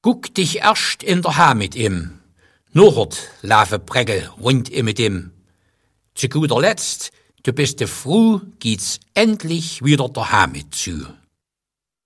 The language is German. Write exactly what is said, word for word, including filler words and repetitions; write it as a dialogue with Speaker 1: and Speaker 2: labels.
Speaker 1: Guck dich erst in der Ha mit ihm, nochert laufe Prägel rund im mit ihm. Zu guter Letzt, du bist de froh, geht's endlich wieder der Ha mit zu.